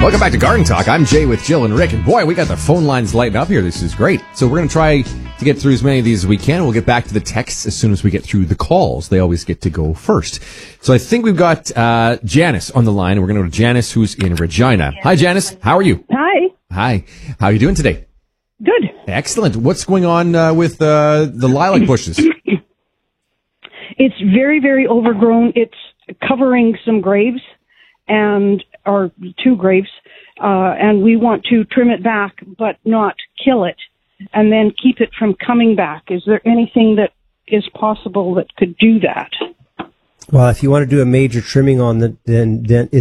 Welcome back to Garden Talk. I'm Jay with Jill and Rick. And boy, we got the phone lines lighting up here. This is great. So we're going to try to get through as many of these as we can. We'll get back to the texts as soon as we get through the calls. They always get to go first. So I think we've got Janice on the line. And we're going to go to Janice, who's in Regina. Hi, Janice. How are you? Hi. Hi. How are you doing today? Good. Excellent. What's going on with the lilac bushes? It's very, very overgrown. It's covering some graves or two graves, and we want to trim it back but not kill it and then keep it from coming back. Is there anything that is possible that could do that? Well, if you want to do a major trimming on then